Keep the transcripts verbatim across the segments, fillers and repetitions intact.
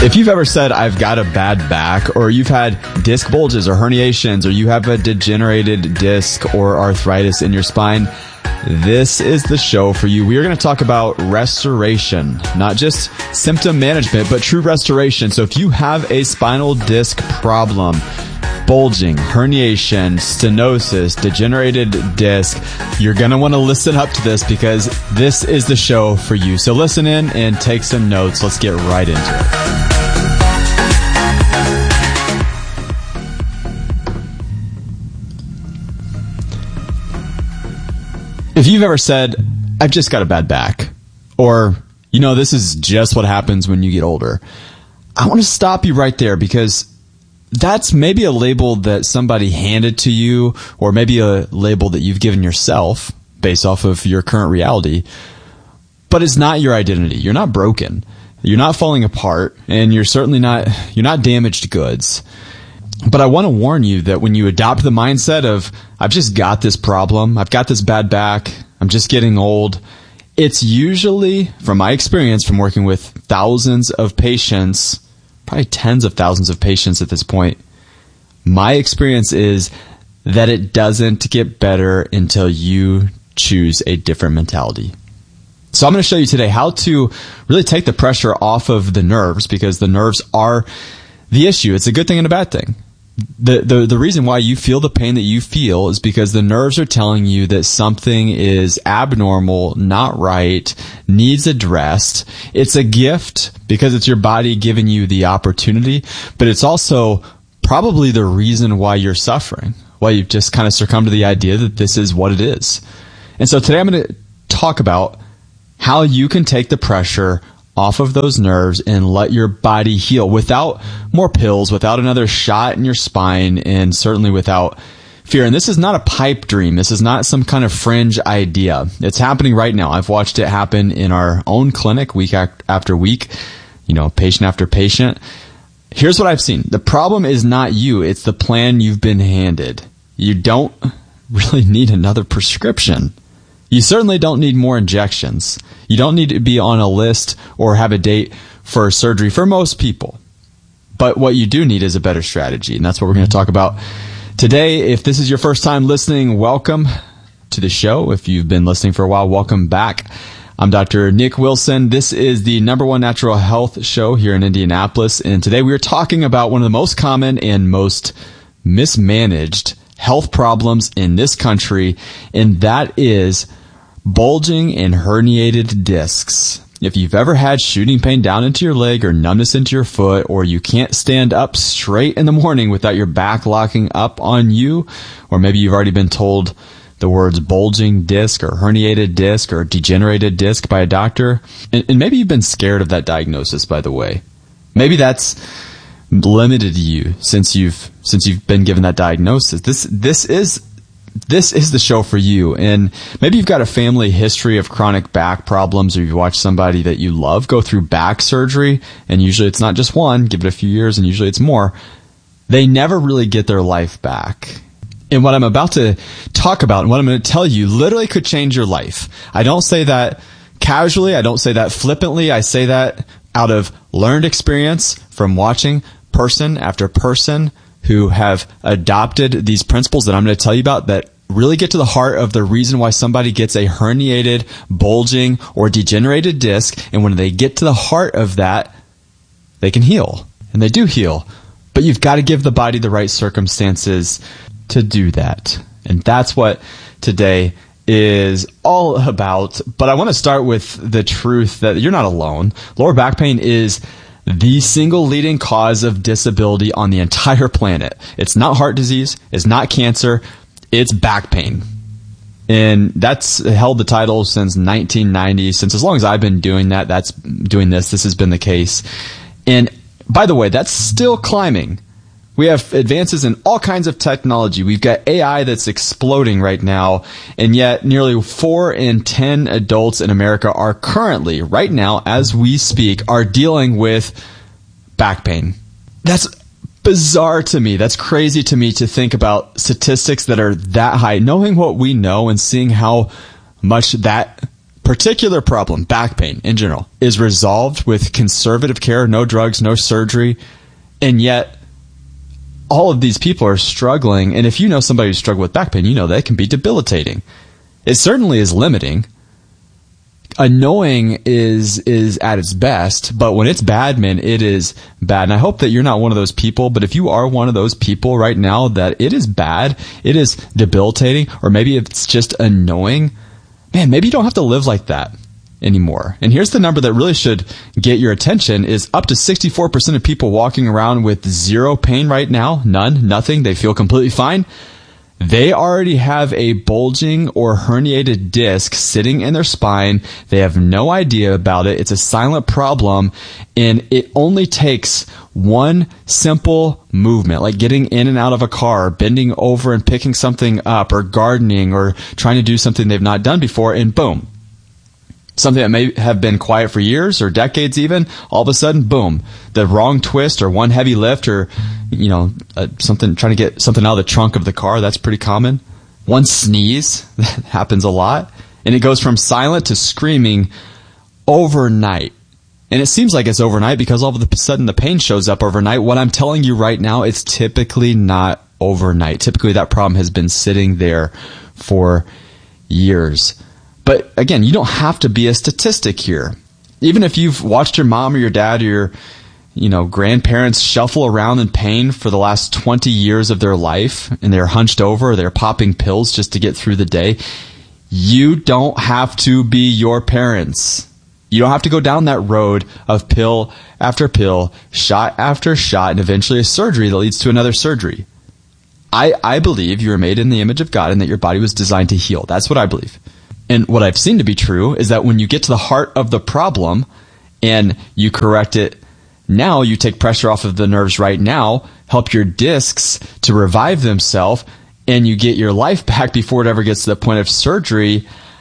If you've ever said, I've got a bad back, or you've had disc bulges or herniations, or you have a degenerated disc or arthritis in your spine, this is the show for you. We are going to talk about restoration, not just symptom management, but true restoration. So if you have a spinal disc problem, bulging, herniation, stenosis, degenerated disc, you're going to want to listen up to this because this is the show for you. So listen in and take some notes. Let's get right into it. If you've ever said, I've just got a bad back, or, you know, this is just what happens when you get older, I want to stop you right there because that's maybe a label that somebody handed to you, or maybe a label that you've given yourself based off of your current reality, but it's not your identity. You're not broken. You're not falling apart, and you're certainly not, you're not damaged goods. But I want to warn you that when you adopt the mindset of, I've just got this problem, I've got this bad back, I'm just getting old, it's usually, from my experience from working with thousands of patients, probably tens of thousands of patients at this point, my experience is that it doesn't get better until you choose a different mentality. So I'm going to show you today how to really take the pressure off of the nerves, because the nerves are the issue. It's a good thing and a bad thing. The, the the reason why you feel the pain that you feel is because the nerves are telling you that something is abnormal, not right, needs addressed. It's a gift because it's your body giving you the opportunity, but it's also probably the reason why you're suffering, why you've just kind of succumbed to the idea that this is what it is. And so today I'm going to talk about how you can take the pressure off of those nerves and let your body heal without more pills, without another shot in your spine, and certainly without fear. And this is not a pipe dream. This is not some kind of fringe idea. It's happening right now. I've watched it happen in our own clinic week after week, you know, patient after patient. Here's what I've seen. The problem is not you. It's the plan you've been handed. You don't really need another prescription. You certainly don't need more injections. You don't need to be on a list or have a date for surgery for most people. But what you do need is a better strategy, and that's what we're going to talk about today. If this is your first time listening, welcome to the show. If you've been listening for a while, welcome back. I'm Doctor Nick Wilson. This is the number one natural health show here in Indianapolis, and today we are talking about one of the most common and most mismanaged health problems in this country, and that is bulging and herniated discs. If you've ever had shooting pain down into your leg or numbness into your foot, or you can't stand up straight in the morning without your back locking up on you, or maybe you've already been told the words bulging disc or herniated disc or degenerated disc by a doctor, and, and maybe you've been scared of that diagnosis, by the way. Maybe that's limited you since you've since you've been given that diagnosis. This this is This is the show for you. And maybe you've got a family history of chronic back problems, or you've watched somebody that you love go through back surgery, and usually it's not just one, give it a few years, and usually it's more. They never really get their life back. And what I'm about to talk about and what I'm going to tell you literally could change your life. I don't say that casually. I don't say that flippantly. I say that out of learned experience from watching person after person who have adopted these principles that I'm going to tell you about that really get to the heart of the reason why somebody gets a herniated, bulging, or degenerated disc. And when they get to the heart of that, they can heal. And they do heal. But you've got to give the body the right circumstances to do that. And that's what today is all about. But I want to start with the truth that you're not alone. Lower back pain is the single leading cause of disability on the entire planet. It's not heart disease. It's not cancer. It's back pain. And that's held the title since nineteen ninety. Since as long as I've been doing that, that's doing this, this has been the case. And by the way, that's still climbing. We have advances in all kinds of technology. We've got A I that's exploding right now, and yet nearly four in ten adults in America are currently, right now, as we speak, are dealing with back pain. That's bizarre to me. That's crazy to me to think about statistics that are that high. Knowing what we know and seeing how much that particular problem, back pain in general, is resolved with conservative care, no drugs, no surgery, and yet all of these people are struggling. And if you know somebody who's struggled with back pain, you know that can be debilitating. It certainly is limiting. Annoying is is at its best, but when it's bad, man, it is bad. And I hope that you're not one of those people, but if you are one of those people right now that it is bad, it is debilitating, or maybe it's just annoying, man, maybe you don't have to live like that anymore. And here's the number that really should get your attention is up to sixty-four percent of people walking around with zero pain right now, none, nothing, they feel completely fine. They already have a bulging or herniated disc sitting in their spine. They have no idea about it. It's a silent problem, and it only takes one simple movement, like getting in and out of a car, bending over and picking something up, or gardening, or trying to do something they've not done before, and boom. Something that may have been quiet for years or decades even, all of a sudden, boom, the wrong twist or one heavy lift or, you know, uh, something, trying to get something out of the trunk of the car, that's pretty common. One sneeze, that happens a lot. And it goes from silent to screaming overnight. And it seems like it's overnight because all of a sudden the pain shows up overnight. What I'm telling you right now, it's typically not overnight. Typically that problem has been sitting there for years. But again, you don't have to be a statistic here. Even if you've watched your mom or your dad or your, you know, grandparents shuffle around in pain for the last twenty years of their life, and they're hunched over or they're popping pills just to get through the day, you don't have to be your parents. You don't have to go down that road of pill after pill, shot after shot, and eventually a surgery that leads to another surgery. I, I believe you were made in the image of God and that your body was designed to heal. That's what I believe. And what I've seen to be true is that when you get to the heart of the problem and you correct it now, you take pressure off of the nerves right now, help your discs to revive themselves, and you get your life back before it ever gets to the point of surgery.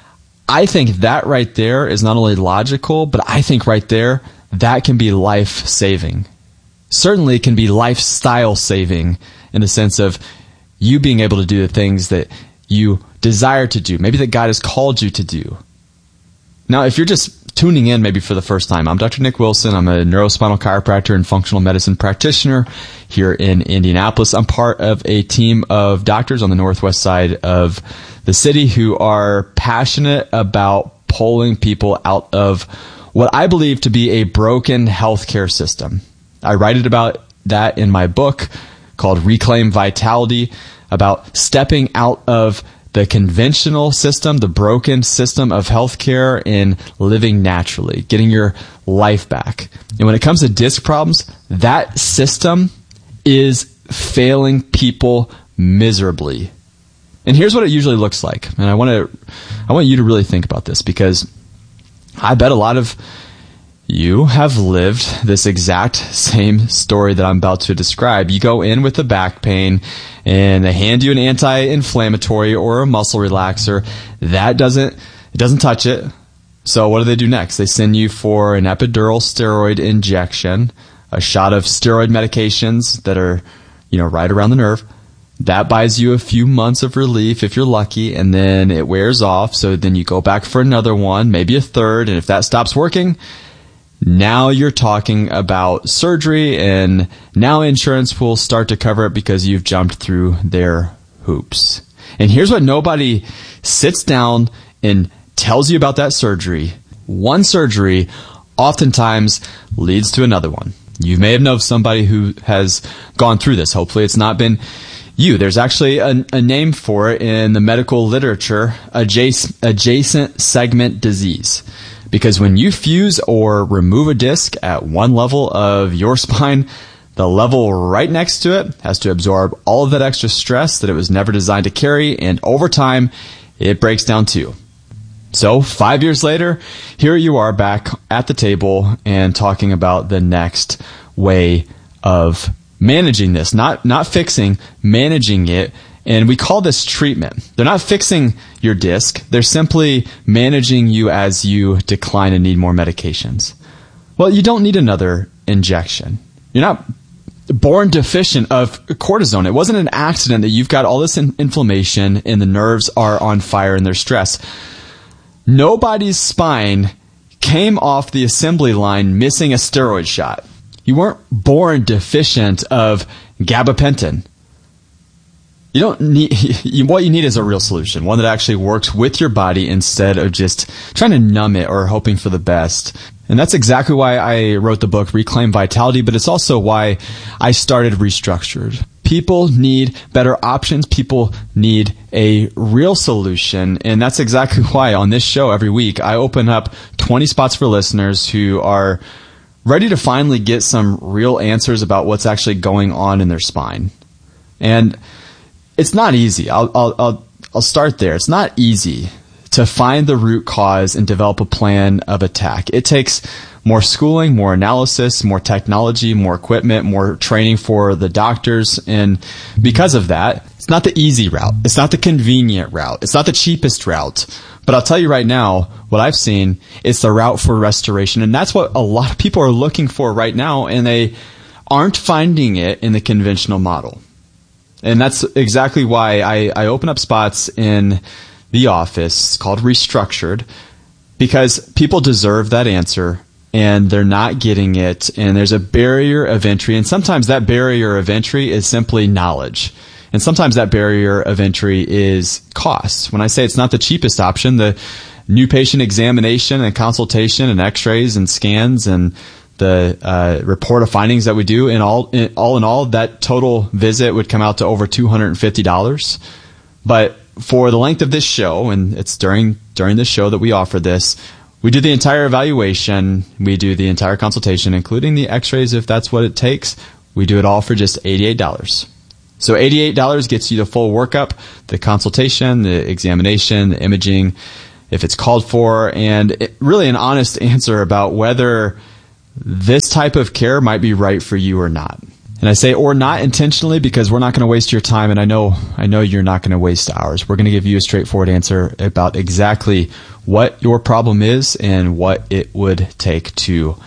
I think that right there is not only logical, but I think right there, that can be life-saving. Certainly it can be lifestyle-saving in the sense of you being able to do the things that you desire to do, maybe that God has called you to do. Now, if you're just tuning in maybe for the first time, I'm Doctor Nick Wilson. I'm a neurospinal chiropractor and functional medicine practitioner here in Indianapolis. I'm part of a team of doctors on the northwest side of the city who are passionate about pulling people out of what I believe to be a broken healthcare system. I write it about that in my book called Reclaim Vitality, about stepping out of the conventional system, the broken system of healthcare, and living naturally, getting your life back. And when it comes to disc problems, that system is failing people miserably. And here's what it usually looks like. And I want to, I want you to really think about this, because I bet a lot of you have lived this exact same story that I'm about to describe. You go in with the back pain and they hand you an anti-inflammatory or a muscle relaxer. That doesn't, it doesn't touch it. So what do they do next? They send you for an epidural steroid injection, a shot of steroid medications that are, you know, right around the nerve. That buys you a few months of relief if you're lucky, and then it wears off. So then you go back for another one, maybe a third. And if that stops working, now you're talking about surgery, and now insurance will start to cover it because you've jumped through their hoops. And here's what nobody sits down and tells you about that surgery. One surgery oftentimes leads to another one. You may have known somebody who has gone through this. Hopefully it's not been you. There's actually a, a name for it in the medical literature, adjacent, adjacent segment disease. Because when you fuse or remove a disc at one level of your spine, the level right next to it has to absorb all of that extra stress that it was never designed to carry, and over time, it breaks down too. So five years later, here you are back at the table and talking about the next way of managing this. Not, not fixing, managing it. And we call this treatment. They're not fixing your disc. They're simply managing you as you decline and need more medications. Well, you don't need another injection. You're not born deficient of cortisone. It wasn't an accident that you've got all this in- inflammation and the nerves are on fire and they're stressed. Nobody's spine came off the assembly line missing a steroid shot. You weren't born deficient of gabapentin. You don't need, you, what you need is a real solution, one that actually works with your body instead of just trying to numb it or hoping for the best. And that's exactly why I wrote the book Reclaim Vitality, but it's also why I started Restructured. People need better options. People need a real solution. And that's exactly why on this show every week, I open up twenty spots for listeners who are ready to finally get some real answers about what's actually going on in their spine. And it's not easy. I'll, I'll, I'll, I'll start there. It's not easy to find the root cause and develop a plan of attack. It takes more schooling, more analysis, more technology, more equipment, more training for the doctors. And because of that, it's not the easy route. It's not the convenient route. It's not the cheapest route. But I'll tell you right now, what I've seen, it's the route for restoration. And that's what a lot of people are looking for right now. And they aren't finding it in the conventional model. And that's exactly why I, I open up spots in the office called Restructured, because people deserve that answer and they're not getting it. And there's a barrier of entry. And sometimes that barrier of entry is simply knowledge. And sometimes that barrier of entry is cost. When I say it's not the cheapest option, the new patient examination and consultation and x-rays and scans and the uh, report of findings that we do, in all, in all in all, that total visit would come out to over two hundred fifty dollars. But for the length of this show, and it's during during this show that we offer this, we do the entire evaluation, we do the entire consultation, including the x-rays if that's what it takes. We do it all for just eighty-eight dollars. So eighty-eight dollars gets you the full workup, the consultation, the examination, the imaging, if it's called for, and it, really an honest answer about whether this type of care might be right for you or not. And I say or not intentionally because we're not going to waste your time, and I know I know you're not going to waste ours. We're going to give you a straightforward answer about exactly what your problem is and what it would take to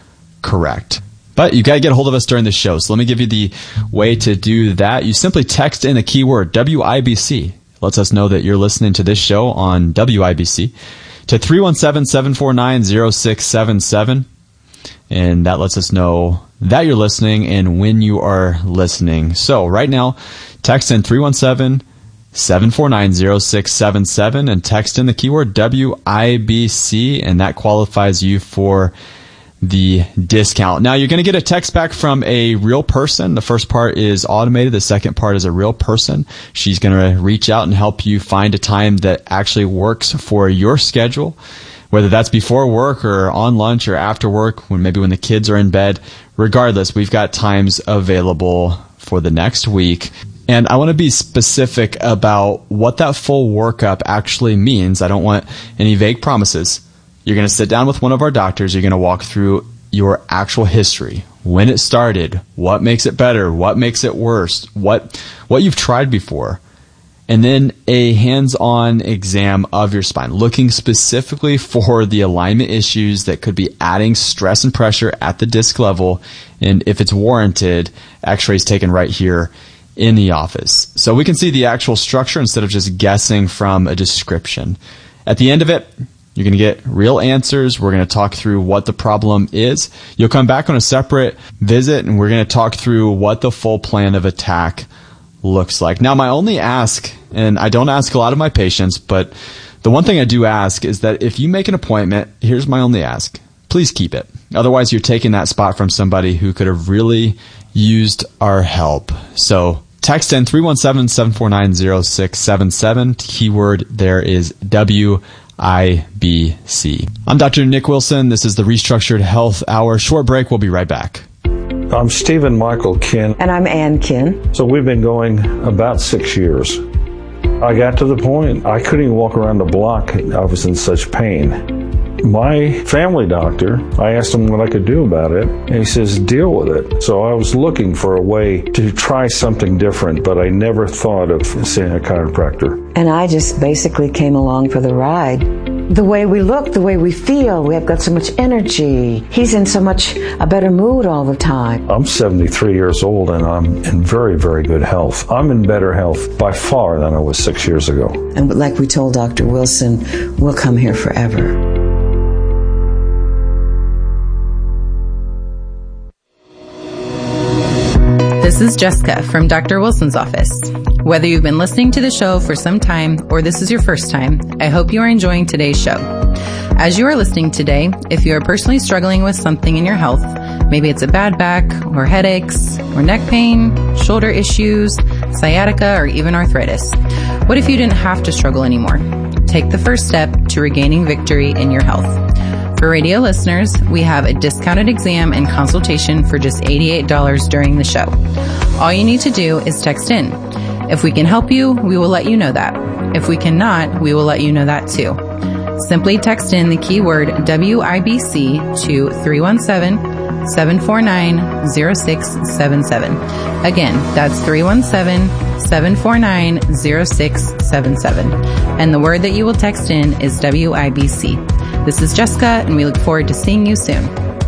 correct. But you got to get a hold of us during the show. So let me give you the way to do that. You simply text in the keyword W I B C. It lets us know that you're listening to this show on W I B C to three one seven, seven four nine, zero six seven seven. And that lets us know that you're listening and when you are listening. So right now, text in three one seven, seven four nine, zero six seven seven and text in the keyword W I B C, and that qualifies you for the discount. Now, you're going to get a text back from a real person. The first part is automated. The second part is a real person. She's going to reach out and help you find a time that actually works for your schedule, whether that's before work or on lunch or after work, when maybe when the kids are in bed. Regardless, we've got times available for the next week. And I want to be specific about what that full workup actually means. I don't want any vague promises. You're going to sit down with one of our doctors. You're going to walk through your actual history, when it started, what makes it better, what makes it worse, what what you've tried before. And then a hands-on exam of your spine, looking specifically for the alignment issues that could be adding stress and pressure at the disc level. And if it's warranted, x-rays taken right here in the office. So we can see the actual structure instead of just guessing from a description. At the end of it, you're going to get real answers. We're going to talk through what the problem is. You'll come back on a separate visit, and we're going to talk through what the full plan of attack looks like. Now, my only ask, and I don't ask a lot of my patients, but the one thing I do ask is that if you make an appointment, here's my only ask. Please keep it. Otherwise, you're taking that spot from somebody who could have really used our help. So text in three one seven, seven four nine, zero six seven seven. Keyword there is W I B C. I'm Doctor Nick Wilson. This is the Restructured Health Hour. Short break. We'll be right back. I'm Stephen Michael Kinn. And I'm Ann Kinn. So we've been going about six years. I got to the point I couldn't even walk around the block. I was in such pain. My family doctor, I asked him what I could do about it, and he says, deal with it. So I was looking for a way to try something different, but I never thought of seeing a chiropractor. And I just basically came along for the ride. the way we look, the way we feel. We have got so much energy. He's in so much a better mood all the time. I'm seventy-three years old and I'm in very, very good health. I'm in better health by far than I was six years ago. And like we told Doctor Wilson, we'll come here forever. This is Jessica from Doctor Wilson's office. Whether you've been listening to the show for some time or this is your first time, I hope you are enjoying today's show. As you are listening today, if you are personally struggling with something in your health, maybe it's a bad back or headaches or neck pain, shoulder issues, sciatica, or even arthritis, what if you didn't have to struggle anymore? Take the first step to regaining victory in your health. For radio listeners, we have a discounted exam and consultation for just eighty-eight dollars during the show. All you need to do is text in. If we can help you, we will let you know that. If we cannot, we will let you know that too. Simply text in the keyword W I B C to three one seven, seven four nine, zero six seven seven. Again, that's three one seven, seven four nine, zero six seven seven. And the word that you will text in is W I B C. This is Jessica, and we look forward to seeing you soon.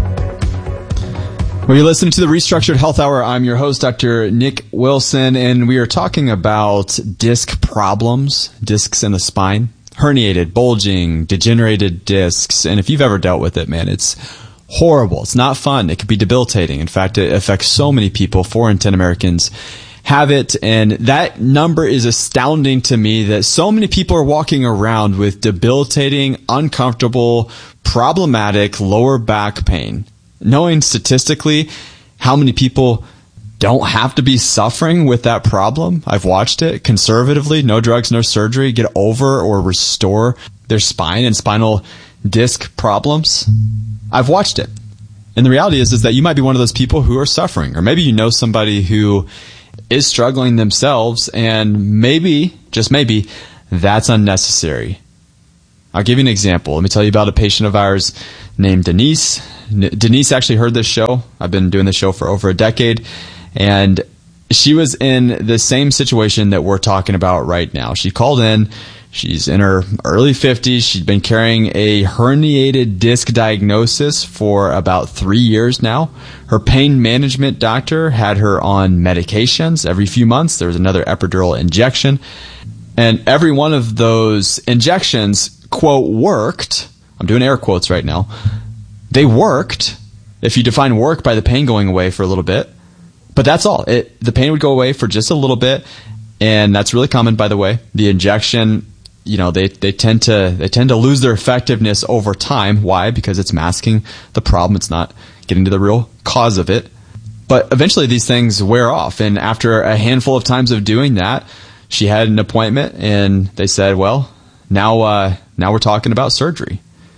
Well, you're listening to the Restructured Health Hour. I'm your host, Doctor Nick Wilson, and we are talking about disc problems, discs in the spine, herniated, bulging, degenerated discs. And if you've ever dealt with it, man, it's horrible. It's not fun. It can be debilitating. In fact, it affects so many people. Four in ten Americans have it, and that number is astounding to me that so many people are walking around with debilitating, uncomfortable, problematic lower back pain. Knowing statistically how many people don't have to be suffering with that problem, I've watched it conservatively, no drugs, no surgery, get over or restore their spine and spinal disc problems. I've watched it. And the reality is, is that you might be one of those people who are suffering, or maybe you know somebody who is struggling themselves, and maybe, just maybe, that's unnecessary. I'll give you an example. Let me tell you about a patient of ours named Denise. N- Denise actually heard this show. I've been doing this show for over a decade, and she was in the same situation that we're talking about right now. She called in. She's in her early fifties. She'd been carrying a herniated disc diagnosis for about three years now. Her pain management doctor had her on medications. Every few months, there was another epidural injection. And every one of those injections, quote, worked. I'm doing air quotes right now. They worked, if you define work by the pain going away for a little bit. But that's all. It, the pain would go away for just a little bit. And that's really common, by the way. The injection, you know, they, they tend to they tend to lose their effectiveness over time. Why? Because it's masking the problem. It's not getting to the real cause of it. But eventually these things wear off. And after a handful of times of doing that, she had an appointment and they said, well, now uh, now we're talking about surgery.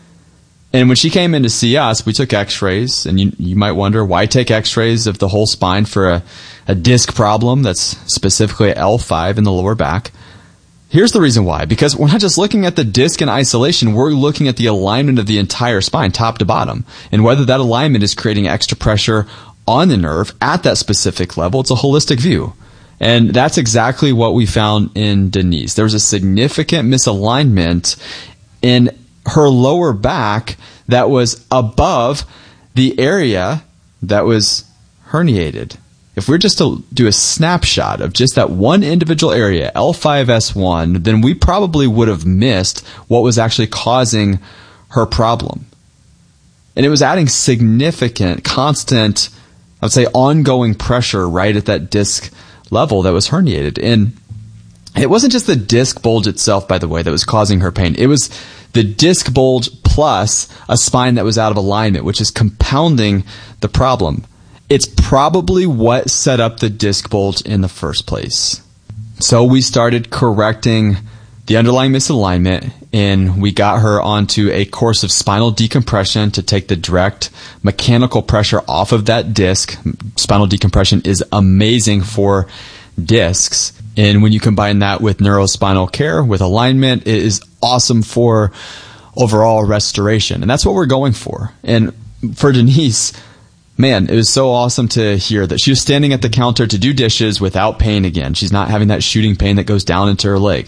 And when she came in to see us, we took x-rays. And you, you might wonder, why take x-rays of the whole spine for a, a disc problem that's specifically L five in the lower back? Here's the reason why. Because we're not just looking at the disc in isolation. We're looking at the alignment of the entire spine, top to bottom. And whether that alignment is creating extra pressure on the nerve at that specific level. It's a holistic view. And that's exactly what we found in Denise. There was a significant misalignment in her lower back that was above the area that was herniated. If we're just to do a snapshot of just that one individual area, L five S one, then we probably would have missed what was actually causing her problem. And it was adding significant, constant, I would say ongoing pressure right at that disc level that was herniated. And it wasn't just the disc bulge itself, by the way, that was causing her pain. It was the disc bulge plus a spine that was out of alignment, which is compounding the problem. It's probably what set up the disc bulge in the first place. So we started correcting the underlying misalignment, and we got her onto a course of spinal decompression to take the direct mechanical pressure off of that disc. Spinal decompression is amazing for discs. And when you combine that with neurospinal care, with alignment, it is awesome for overall restoration. And that's what we're going for. And for Denise, man, it was so awesome to hear that she was standing at the counter to do dishes without pain again. She's not having that shooting pain that goes down into her leg.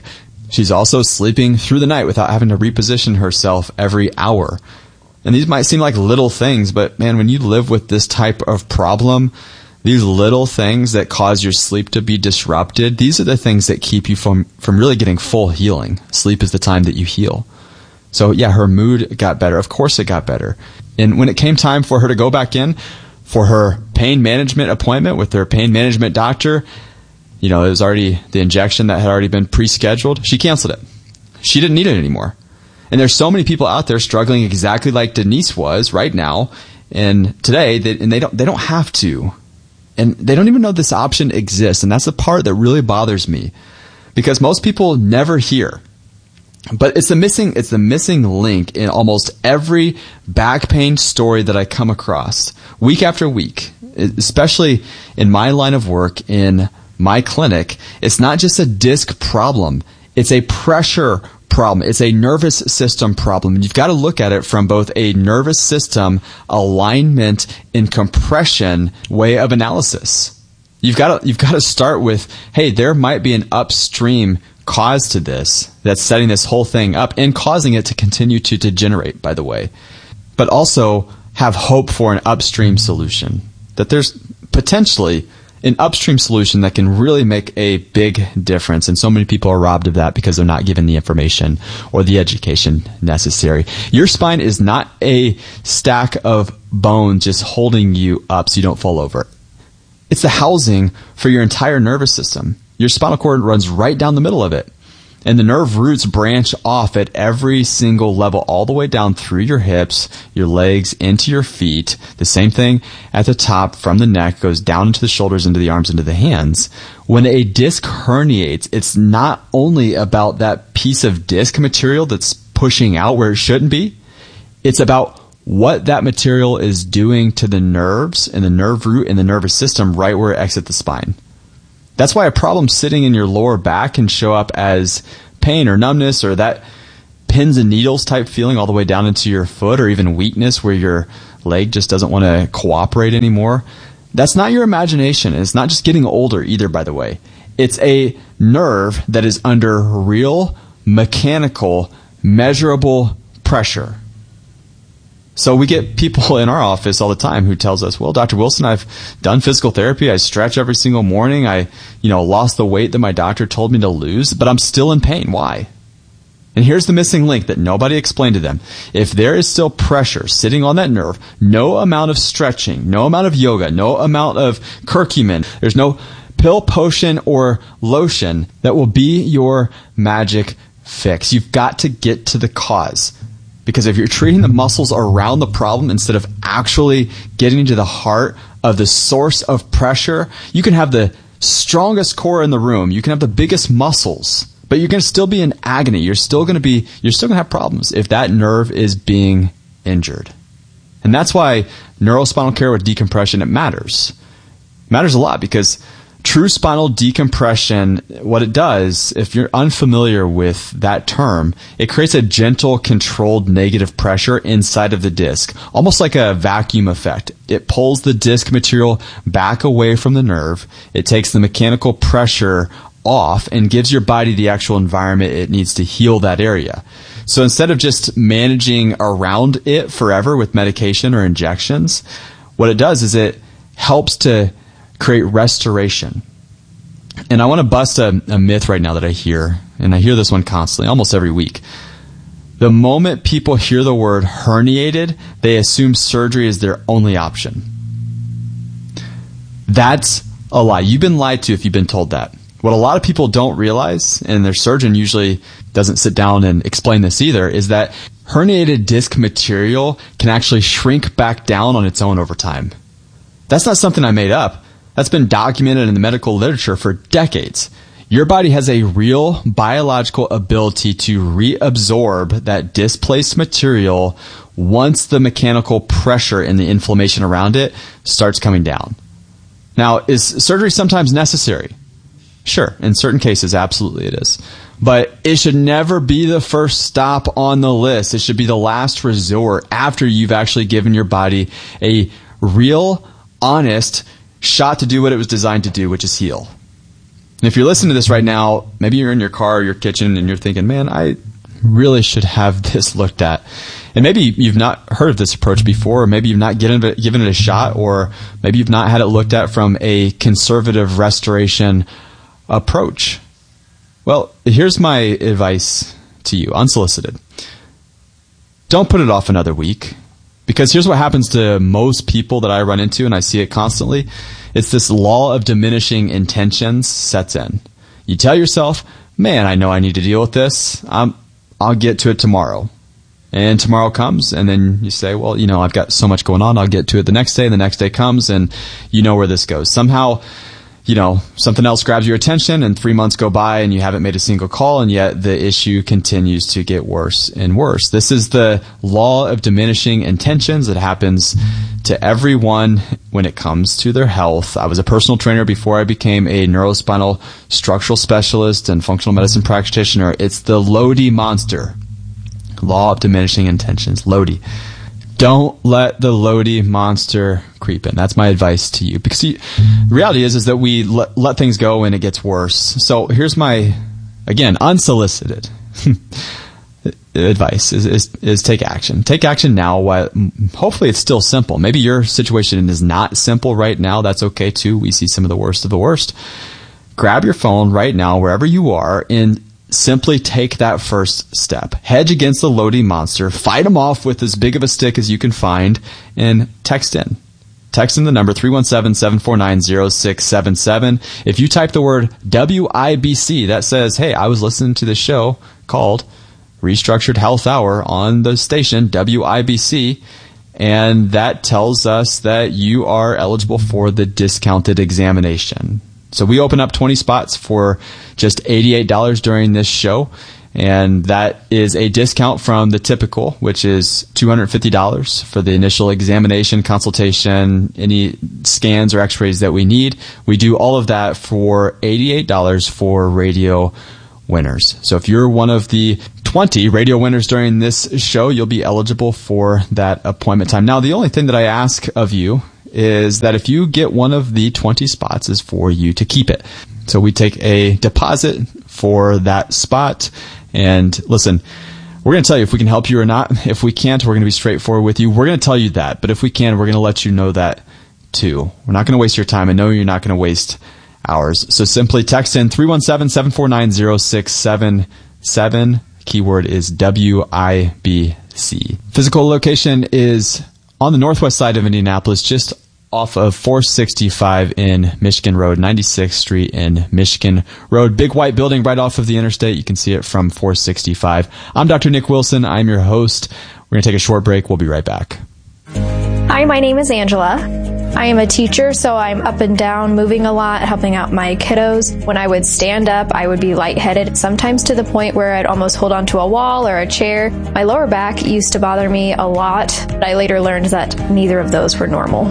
She's also sleeping through the night without having to reposition herself every hour. And these might seem like little things, but man, when you live with this type of problem, these little things that cause your sleep to be disrupted, these are the things that keep you from, from really getting full healing. Sleep is the time that you heal. So yeah, her mood got better. Of course it got better. And when it came time for her to go back in for her pain management appointment with her pain management doctor, you know, it was already the injection that had already been pre-scheduled. She canceled it. She didn't need it anymore. And there's so many people out there struggling exactly like Denise was right now and today, that, and they don't they don't have to. And they don't even know this option exists. And that's the part that really bothers me, because most people never hear. But it's the missing it's the missing link in almost every back pain story that I come across week after week, especially in my line of work in my clinic. It's not just a disc problem. It's a pressure problem. It's a nervous system problem. And you've got to look at it from both a nervous system alignment and compression way of analysis. You've got to, you've got to start with, hey, there might be an upstream cause to this that's setting this whole thing up and causing it to continue to degenerate, by the way. But also have hope for an upstream solution. That there's potentially an upstream solution that can really make a big difference. And so many people are robbed of that because they're not given the information or the education necessary. Your spine is not a stack of bones just holding you up so you don't fall over. It's the housing for your entire nervous system. Your spinal cord runs right down the middle of it. And the nerve roots branch off at every single level, all the way down through your hips, your legs, into your feet. The same thing at the top from the neck goes down into the shoulders, into the arms, into the hands. When a disc herniates, it's not only about that piece of disc material that's pushing out where it shouldn't be. It's about what that material is doing to the nerves and the nerve root and the nervous system right where it exits the spine. That's why a problem sitting in your lower back can show up as pain or numbness or that pins and needles type feeling all the way down into your foot, or even weakness where your leg just doesn't want to cooperate anymore. That's not your imagination. And it's not just getting older either, by the way. It's a nerve that is under real, mechanical, measurable pressure. So we get people in our office all the time who tells us, well, Doctor Wilson, I've done physical therapy. I stretch every single morning. I, you know, lost the weight that my doctor told me to lose, but I'm still in pain. Why? And here's the missing link that nobody explained to them. If there is still pressure sitting on that nerve, no amount of stretching, no amount of yoga, no amount of curcumin, there's no pill, potion, or lotion that will be your magic fix. You've got to get to the cause. Because if you're treating the muscles around the problem instead of actually getting to the heart of the source of pressure, you can have the strongest core in the room. You can have the biggest muscles, but you're going to still be in agony. You're still going to be, you're still going to have problems if that nerve is being injured. And that's why neurospinal care with decompression, it matters. It matters a lot, because true spinal decompression, what it does, if you're unfamiliar with that term, it creates a gentle, controlled negative pressure inside of the disc, almost like a vacuum effect. It pulls the disc material back away from the nerve. It takes the mechanical pressure off and gives your body the actual environment it needs to heal that area. So instead of just managing around it forever with medication or injections, what it does is it helps to create restoration. And I want to bust a, a myth right now that I hear, and I hear this one constantly, almost every week. The moment people hear the word herniated, they assume surgery is their only option. That's a lie. You've been lied to if you've been told that. What a lot of people don't realize, and their surgeon usually doesn't sit down and explain this either, is that herniated disc material can actually shrink back down on its own over time. That's not something I made up. That's been documented in the medical literature for decades. Your body has a real biological ability to reabsorb that displaced material once the mechanical pressure and the inflammation around it starts coming down. Now, is surgery sometimes necessary? Sure, in certain cases, absolutely it is. But it should never be the first stop on the list. It should be the last resort after you've actually given your body a real, honest shot to do what it was designed to do, which is heal. And if you're listening to this right now, maybe you're in your car or your kitchen and you're thinking, man, I really should have this looked at. And maybe you've not heard of this approach before, or maybe you've not given it, given it a shot, or maybe you've not had it looked at from a conservative restoration approach. Well, here's my advice to you, unsolicited. Don't put it off another week, because here's what happens to most people that I run into, and I see it constantly. It's this law of diminishing intentions sets in. You tell yourself, man, I know I need to deal with this. I'm, I'll get to it tomorrow. And tomorrow comes, and then you say, well, you know, I've got so much going on. I'll get to it the next day. And the next day comes, and you know where this goes. Somehow, you know, something else grabs your attention, and three months go by, and you haven't made a single call, and yet the issue continues to get worse and worse. This is the law of diminishing intentions. It happens to everyone when it comes to their health. I was a personal trainer before I became a neurospinal structural specialist and functional medicine practitioner. It's the Lodi monster. Law of diminishing intentions. Lodi. Don't let the Lodi monster creep in. That's my advice to you. Because you, the reality is, is that we let, let things go and it gets worse. So here's my, again, unsolicited advice is, is, is take action. Take action now while hopefully it's still simple. Maybe your situation is not simple right now. That's okay too. We see some of the worst of the worst. Grab your phone right now, wherever you are, and simply take that first step. Hedge against the Lodi monster. Fight him off with as big of a stick as you can find, and text in. Text in the number three one seven, seven four nine, zero six seven seven. If you type the word W I B C, that says, hey, I was listening to this show called Restructured Health Hour on the station W I B C, and that tells us that you are eligible for the discounted examination. So we open up twenty spots for just eighty-eight dollars during this show, and that is a discount from the typical, which is two hundred fifty dollars for the initial examination, consultation, any scans or x-rays that we need. We do all of that for eighty-eight dollars for radio winners. So if you're one of the twenty radio winners during this show, you'll be eligible for that appointment time. Now, the only thing that I ask of you is that if you get one of the twenty spots is for you to keep it. So we take a deposit for that spot. And listen, we're going to tell you if we can help you or not. If we can't, we're going to be straightforward with you. We're going to tell you that. But if we can, we're going to let you know that too. We're not going to waste your time. I know you're not going to waste ours. So simply text in three one seven, seven four nine, zero six seven seven. Keyword is W I B C. Physical location is on the northwest side of Indianapolis, just off of four sixty-five in Michigan Road, ninety-sixth Street in Michigan Road. Big white building right off of the interstate. You can see it from four sixty-five. I'm Doctor Nick Wilson. I'm your host. We're going to take a short break. We'll be right back. Hi, my name is Angela. I am a teacher, so I'm up and down, moving a lot, helping out my kiddos. When I would stand up, I would be lightheaded, sometimes to the point where I'd almost hold onto a wall or a chair. My lower back used to bother me a lot, but I later learned that neither of those were normal.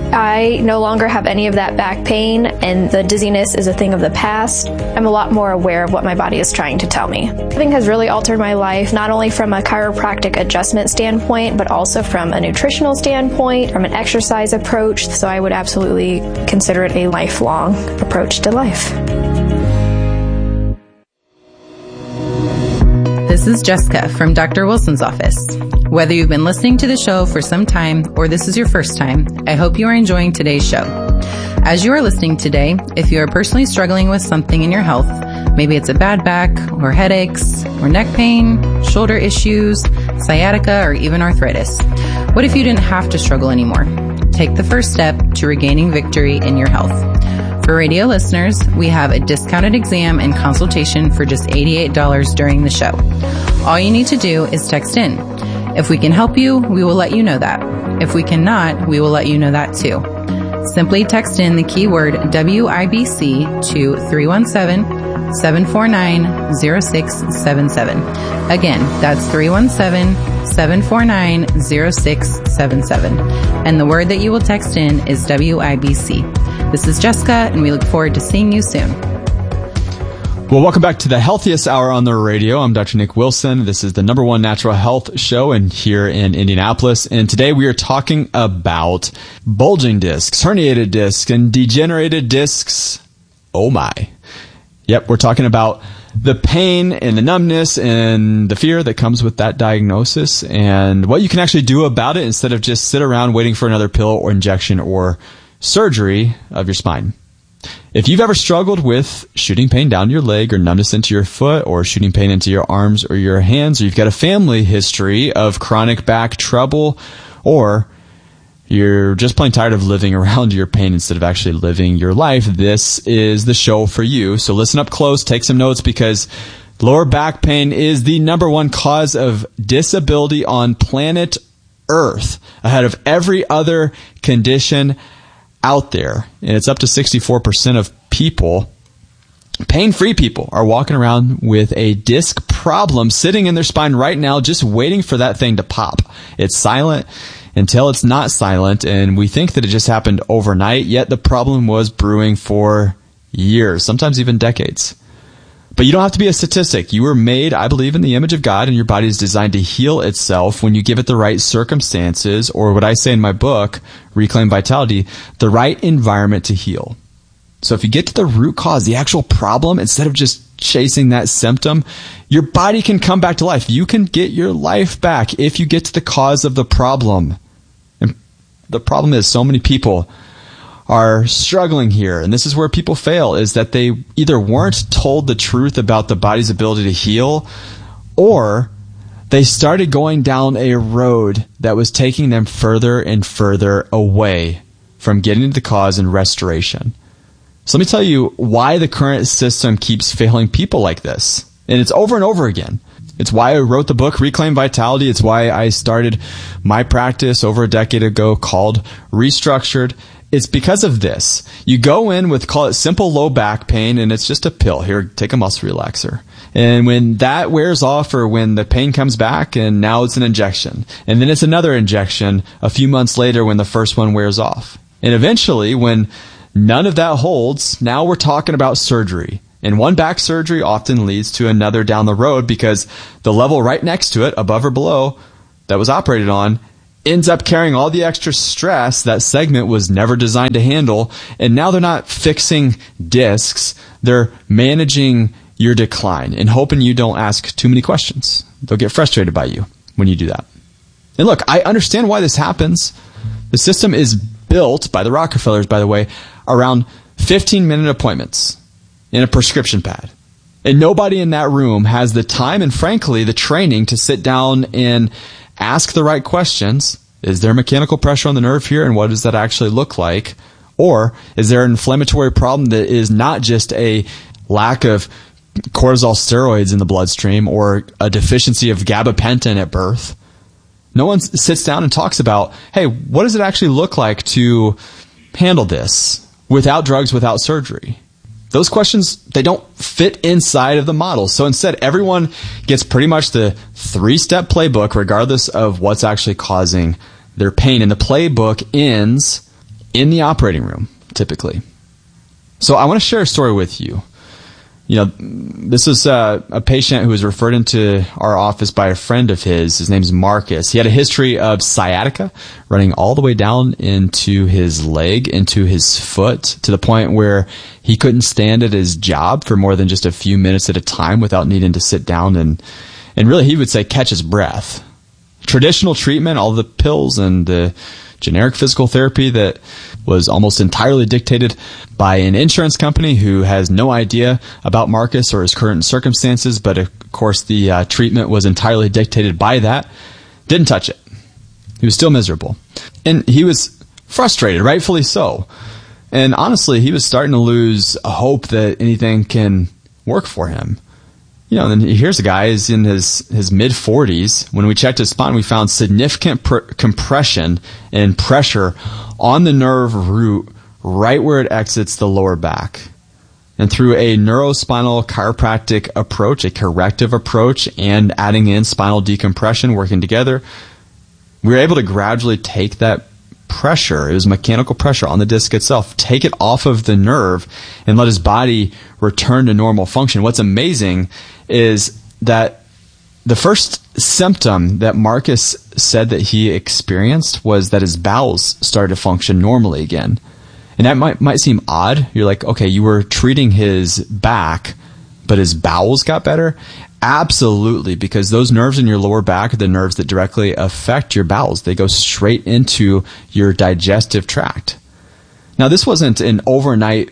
I no longer have any of that back pain, and the dizziness is a thing of the past. I'm a lot more aware of what my body is trying to tell me. Living has really altered my life, not only from a chiropractic adjustment standpoint, but also from a nutritional standpoint, from an exercise approach, so I would absolutely consider it a lifelong approach to life. This is Jessica from Doctor Wilson's office. Whether you've been listening to the show for some time or this is your first time, I hope you are enjoying today's show. As you are listening today, if you are personally struggling with something in your health, maybe it's a bad back or headaches or neck pain, shoulder issues, sciatica, or even arthritis, what if you didn't have to struggle anymore? Take the first step to regaining victory in your health. For radio listeners, we have a discounted exam and consultation for just eighty-eight dollars during the show. All you need to do is text in. If we can help you, we will let you know that. If we cannot, we will let you know that too. Simply text in the keyword W I B C to three one seven, seven four nine, zero six seven seven. Again, that's three one seven, seven four nine, zero six seven seven. And the word that you will text in is W I B C. This is Jessica, and we look forward to seeing you soon. Well, welcome back to the Healthiest Hour on the radio. I'm Doctor Nick Wilson. This is the number one natural health show in here in Indianapolis. And today we are talking about bulging discs, herniated discs, and degenerated discs. Oh my. Yep, we're talking about the pain and the numbness and the fear that comes with that diagnosis and what you can actually do about it instead of just sit around waiting for another pill or injection or surgery of your spine. If you've ever struggled with shooting pain down your leg or numbness into your foot or shooting pain into your arms or your hands, or you've got a family history of chronic back trouble, or you're just plain tired of living around your pain instead of actually living your life, this is the show for you. So listen up close, take some notes, because lower back pain is the number one cause of disability on planet Earth, ahead of every other condition out there. And it's up to sixty-four percent of people, pain-free people, are walking around with a disc problem sitting in their spine right now, just waiting for that thing to pop. It's silent until it's not silent, and we think that it just happened overnight, yet the problem was brewing for years, sometimes even decades. But you don't have to be a statistic. You were made, I believe, in the image of God, and your body is designed to heal itself when you give it the right circumstances, or what I say in my book, Reclaim Vitality, the right environment to heal. So if you get to the root cause, the actual problem, instead of just chasing that symptom, your body can come back to life. You can get your life back if you get to the cause of the problem. And the problem is so many people are struggling here, and this is where people fail, is that they either weren't told the truth about the body's ability to heal, or they started going down a road that was taking them further and further away from getting to the cause and restoration. So let me tell you why the current system keeps failing people like this. And it's over and over again. It's why I wrote the book, Reclaim Vitality. It's why I started my practice over a decade ago called Restructured. It's because of this. You go in with, call it simple low back pain, and it's just a pill. Here, take a muscle relaxer. And when that wears off, or when the pain comes back, and now it's an injection. And then it's another injection a few months later when the first one wears off. And eventually, when none of that holds, now we're talking about surgery. And one back surgery often leads to another down the road, because the level right next to it, above or below, that was operated on, ends up carrying all the extra stress that segment was never designed to handle. And now they're not fixing discs. They're managing your decline and hoping you don't ask too many questions. They'll get frustrated by you when you do that. And look, I understand why this happens. The system is built by the Rockefellers, by the way, around fifteen minute appointments in a prescription pad. And nobody in that room has the time and, frankly, the training to sit down and ask the right questions. Is there mechanical pressure on the nerve here, and what does that actually look like? Or is there an inflammatory problem that is not just a lack of cortisol steroids in the bloodstream or a deficiency of gabapentin at birth? No one sits down and talks about, hey, what does it actually look like to handle this without drugs, without surgery? Those questions, they don't fit inside of the model. So instead, everyone gets pretty much the three-step playbook regardless of what's actually causing their pain. And the playbook ends in the operating room, typically. So I want to share a story with you. You know, this is a, a patient who was referred into our office by a friend of his. His name's Marcus. He had a history of sciatica running all the way down into his leg, into his foot, to the point where he couldn't stand at his job for more than just a few minutes at a time without needing to sit down and, and really, he would say, catch his breath. Traditional treatment, all the pills and the generic physical therapy that was almost entirely dictated by an insurance company who has no idea about Marcus or his current circumstances, but of course the uh, treatment was entirely dictated by that. Didn't touch it. He was still miserable. And he was frustrated, rightfully so. And honestly, he was starting to lose hope that anything can work for him. You know, then here's a guy who's in his, his mid-forties. When we checked his spine, we found significant pr- compression and pressure on the nerve root right where it exits the lower back. And through a neurospinal chiropractic approach, a corrective approach, and adding in spinal decompression, working together, we were able to gradually take that pressure, it was mechanical pressure on the disc itself, take it off of the nerve and let his body return to normal function. What's amazing is that the first symptom that Marcus said that he experienced was that his bowels started to function normally again. And that might might seem odd. You're like, okay, you were treating his back, but his bowels got better? Absolutely, because those nerves in your lower back are the nerves that directly affect your bowels. They go straight into your digestive tract. Now, this wasn't an overnight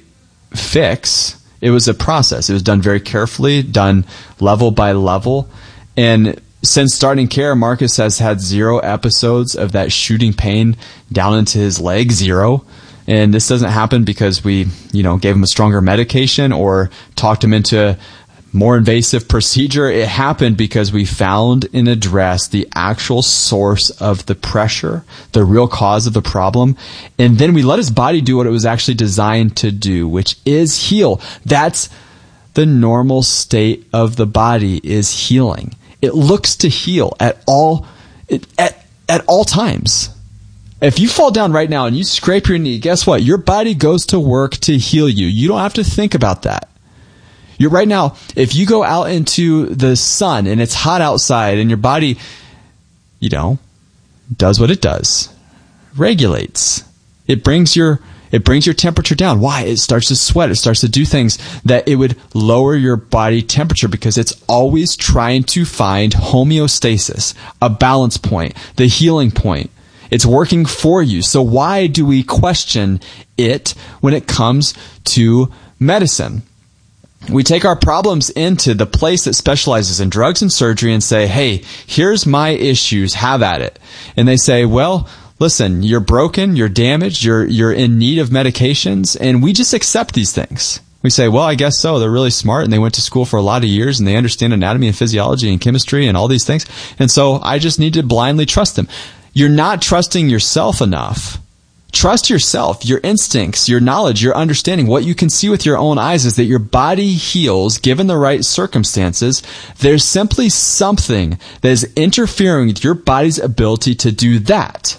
fix. It was a process. It was done very carefully, done level by level. And since starting care, Marcus has had zero episodes of that shooting pain down into his leg, zero. And this doesn't happen because we, you know, gave him a stronger medication or talked him into more invasive procedure. It happened because we found and addressed the actual source of the pressure, the real cause of the problem. And then we let his body do what it was actually designed to do, which is heal. That's the normal state of the body, is healing. It looks to heal at all, at, at all times. If you fall down right now and you scrape your knee, guess what? Your body goes to work to heal you. You don't have to think about that. You're right now, if you go out into the sun and it's hot outside and your body, you know, does what it does, regulates. It brings your it brings your temperature down. Why? It starts to sweat. It starts to do things that it would lower your body temperature because it's always trying to find homeostasis, a balance point, the healing point. It's working for you. So why do we question it when it comes to medicine? We take our problems into the place that specializes in drugs and surgery and say, hey, here's my issues, have at it. And they say, well, listen, you're broken, you're damaged, you're you're in need of medications, and we just accept these things. We say, well, I guess so. They're really smart, and they went to school for a lot of years, and they understand anatomy and physiology and chemistry and all these things, and so I just need to blindly trust them. You're not trusting yourself enough. Trust yourself, your instincts, your knowledge, your understanding. What you can see with your own eyes is that your body heals given the right circumstances. There's simply something that is interfering with your body's ability to do that.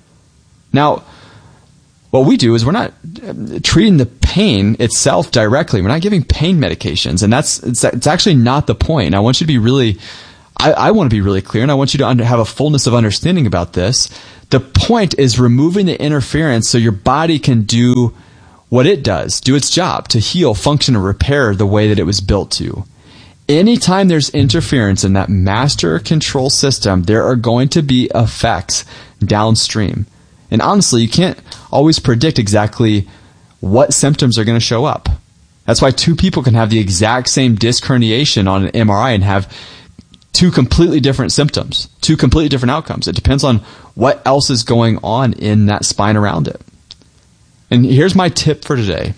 Now, what we do is we're not treating the pain itself directly. We're not giving pain medications, and that's it's, it's actually not the point. I want you to be really, I, I want to be really clear, and I want you to under, have a fullness of understanding about this. The point is removing the interference so your body can do what it does, do its job, to heal, function, and repair the way that it was built to. Anytime there's interference in that master control system, there are going to be effects downstream. And honestly, you can't always predict exactly what symptoms are going to show up. That's why two people can have the exact same disc herniation on an M R I and have two completely different symptoms, two completely different outcomes. It depends on what else is going on in that spine around it. And here's my tip for today.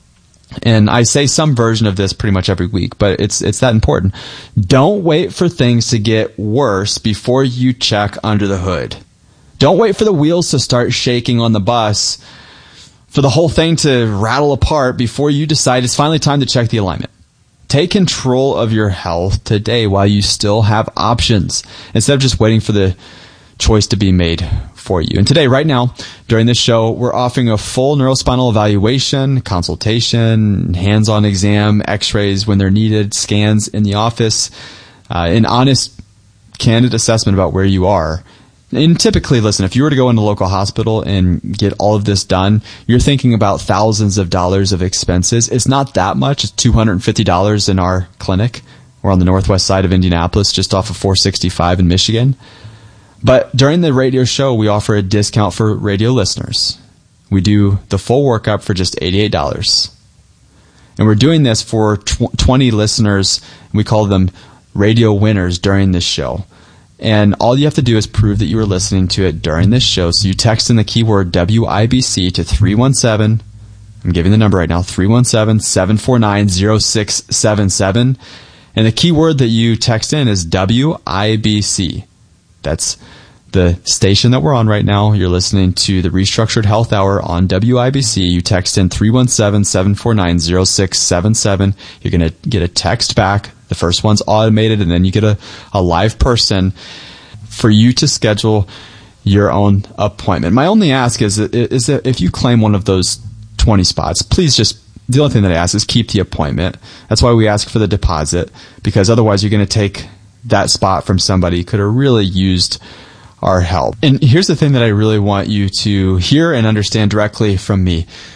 And I say some version of this pretty much every week, but it's it's that important. Don't wait for things to get worse before you check under the hood. Don't wait for the wheels to start shaking on the bus, for the whole thing to rattle apart before you decide it's finally time to check the alignment. Take control of your health today while you still have options, instead of just waiting for the choice to be made for you. And today, right now, during this show, we're offering a full neurospinal evaluation, consultation, hands-on exam, x-rays when they're needed, scans in the office, uh, an honest, candid assessment about where you are. And typically, listen, if you were to go into a local hospital and get all of this done, you're thinking about thousands of dollars of expenses. It's not that much. It's two hundred fifty dollars in our clinic. We're on the northwest side of Indianapolis, just off of four sixty-five in Michigan. But during the radio show, we offer a discount for radio listeners. We do the full workup for just eighty-eight dollars. And we're doing this for twenty listeners. We call them radio winners during this show. And all you have to do is prove that you were listening to it during this show. So you text in the keyword W I B C to three one seven, I'm giving the number right now, three one seven, seven four nine, zero six seven seven. And the keyword that you text in is W I B C. That's the station that we're on right now. You're listening to the Restructured Health Hour on W I B C. You text in three one seven, seven four nine, zero six seven seven. You're going to get a text back. The first one's automated, and then you get a, a live person for you to schedule your own appointment. My only ask is, is that if you claim one of those twenty spots, please just, the only thing that I ask is keep the appointment. That's why we ask for the deposit, because otherwise you're going to take that spot from somebody who could have really used our help. And here's the thing that I really want you to hear and understand directly from me.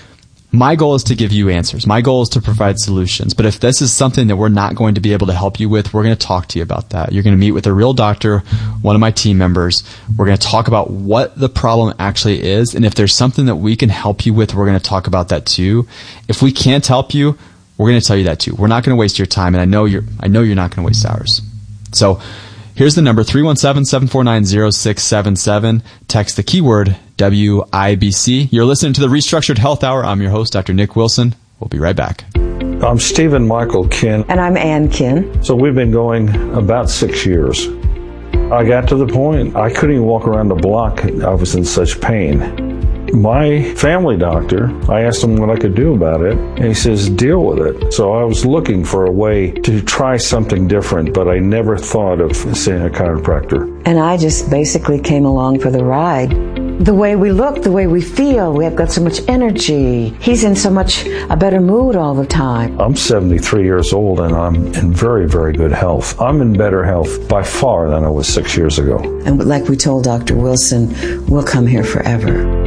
My goal is to give you answers. My goal is to provide solutions. But if this is something that we're not going to be able to help you with, we're going to talk to you about that. You're going to meet with a real doctor, one of my team members. We're going to talk about what the problem actually is. And if there's something that we can help you with, we're going to talk about that too. If we can't help you, we're going to tell you that too. We're not going to waste your time. And I know you're, I know you're not going to waste ours. So here's the number, three one seven, seven four nine, zero six seven seven. Text the keyword W I B C. You're listening to the Restructured Health Hour. I'm your host, Doctor Nick Wilson. We'll be right back. I'm Stephen Michael Kin. And I'm Ann Kin. So we've been going about six years. I got to the point I couldn't even walk around the block. I was in such pain. My family doctor, I asked him what I could do about it, and he says, deal with it. So I was looking for a way to try something different, but I never thought of seeing a chiropractor. And I just basically came along for the ride. The way we look, the way we feel, we have got so much energy. He's in so much a better mood all the time. I'm seventy-three years old and I'm in very, very good health. I'm in better health by far than I was six years ago. And like we told Doctor Wilson, we'll come here forever.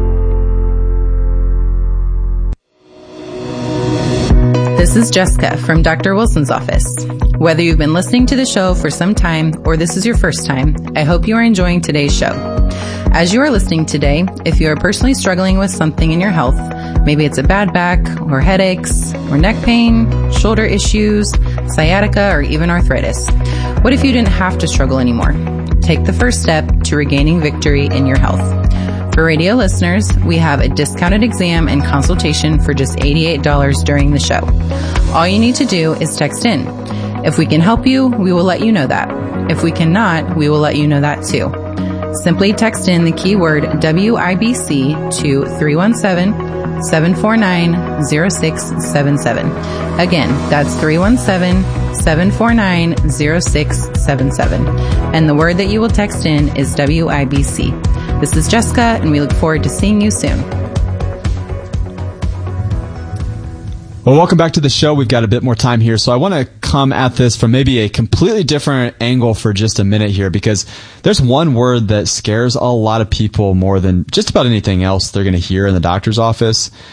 This is Jessica from Doctor Wilson's office. Whether you've been listening to the show for some time or this is your first time, I hope you are enjoying today's show. As you are listening today, if you are personally struggling with something in your health, maybe it's a bad back or headaches or neck pain, shoulder issues, sciatica, or even arthritis, what if you didn't have to struggle anymore? Take the first step to regaining victory in your health. For radio listeners, we have a discounted exam and consultation for just eighty-eight dollars during the show. All you need to do is text in. If we can help you, we will let you know that. If we cannot, we will let you know that too. Simply text in the keyword W I B C to three one seven, seven four nine, zero six seven seven. Again, that's three one seven, seven four nine, zero six seven seven. And the word that you will text in is W I B C. This is Jessica, and we look forward to seeing you soon. Well, welcome back to the show. We've got a bit more time here, so I want to come at this from maybe a completely different angle for just a minute here, because there's one word that scares a lot of people more than just about anything else they're going to hear in the doctor's office.